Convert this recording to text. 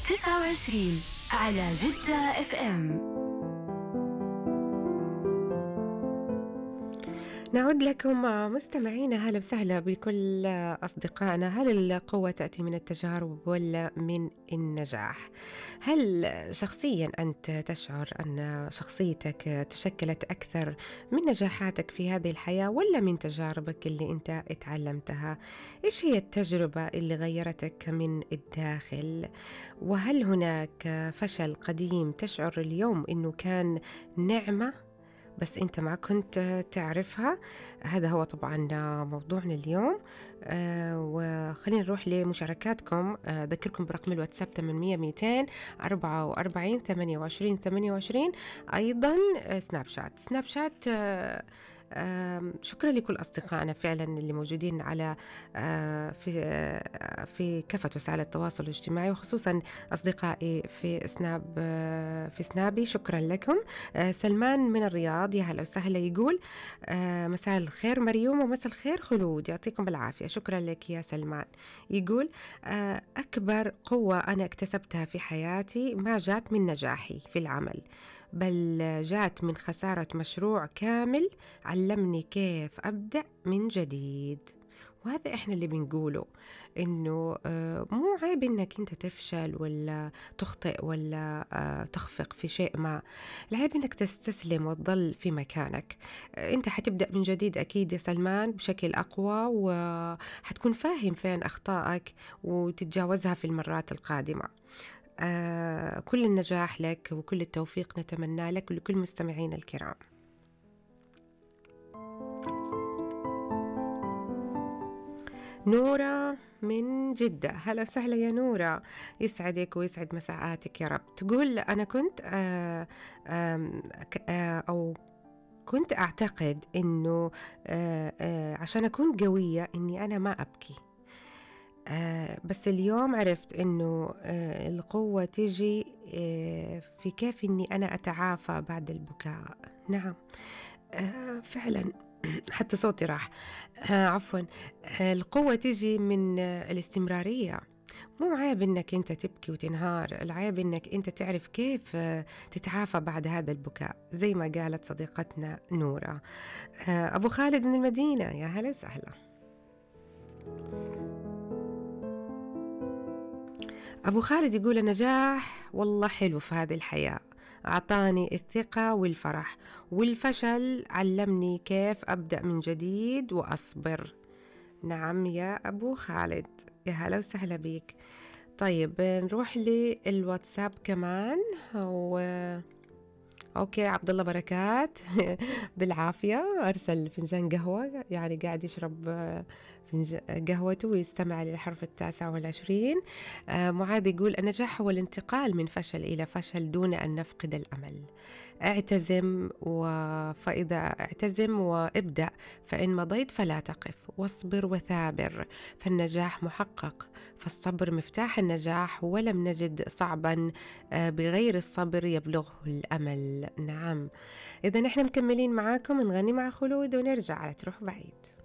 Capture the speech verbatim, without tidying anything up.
تسعة وعشرين على جدة اف ام. نعود لكم مستمعينا، هلا وسهلا بكل أصدقائنا. هل القوة تأتي من التجارب ولا من النجاح؟ هل شخصيا أنت تشعر أن شخصيتك تشكلت أكثر من نجاحاتك في هذه الحياة ولا من تجاربك اللي أنت اتعلمتها؟ إيش هي التجربة اللي غيرتك من الداخل؟ وهل هناك فشل قديم تشعر اليوم أنه كان نعمة بس أنت ما كنت تعرفها؟ هذا هو طبعا موضوعنا اليوم. آه وخلينا نروح لمشاركاتكم. آه أذكركم برقم الواتساب ثمانمية مئتين أربعة وأربعين ثمانية وعشرين ثمانية وعشرين. أيضا آه سناب شات سناب شات آه آه شكرا لكل أصدقائنا فعلا اللي موجودين على آه في آه في كافة وسائل التواصل الاجتماعي، وخصوصا أصدقائي في سناب آه في سنابي. شكرا لكم. آه سلمان من الرياض، يا هلا وسهلا، يقول آه مساء الخير مريوم ومساء الخير خلود، يعطيكم العافية. شكرا لك يا سلمان. يقول آه أكبر قوة أنا اكتسبتها في حياتي ما جات من نجاحي في العمل، بل جات من خسارة مشروع كامل علمني كيف أبدأ من جديد. وهذا إحنا اللي بنقوله، إنه آه مو عيب إنك أنت تفشل ولا تخطئ ولا آه تخفق في شيء ما. العيب إنك تستسلم وتظل في مكانك. آه أنت حتبدأ من جديد أكيد يا سلمان بشكل أقوى، وحتكون فاهم فين أخطائك وتتجاوزها في المرات القادمة. آه كل النجاح لك وكل التوفيق نتمنى لك ولكل مستمعين الكرام. نورة من جدة، هلا وسهلا يا نورة، يسعدك ويسعد مساءاتك يا رب. تقول أنا كنت آه آه آه أو كنت أعتقد إنه آه آه عشان أكون قوية إني أنا ما أبكي، آه بس اليوم عرفت إنه آه القوة تجي آه في كيف إني أنا أتعافى بعد البكاء. نعم آه فعلا حتى صوتي راح. آه عفوا. آه القوة تجي من آه الاستمرارية. مو عيب إنك أنت تبكي وتنهار، العيب إنك أنت تعرف كيف آه تتعافى بعد هذا البكاء، زي ما قالت صديقتنا نورة. آه أبو خالد من المدينة، يا هلا وسهلا. أبو خالد يقول النجاح والله حلو في هذه الحياة، أعطاني الثقة والفرح، والفشل علمني كيف أبدأ من جديد وأصبر. نعم يا أبو خالد، يا هلا وسهلا بيك. طيب نروح للواتساب كمان. و... أوكي، عبد الله بركات بالعافية أرسل فنجان قهوة، يعني قاعد يشرب قهوته ويستمع للحرف التاسع والعشرين. آه معاذ يقول النجاح هو الانتقال من فشل إلى فشل دون أن نفقد الأمل. اعتزم و... فإذا اعتزم وابدأ، فإن مضيت فلا تقف، واصبر وثابر فالنجاح محقق، فالصبر مفتاح النجاح، ولم نجد صعبا آه بغير الصبر يبلغه الأمل. نعم، إذا نحن مكملين معاكم، نغني مع خلود ونرجع على تروح بعيد.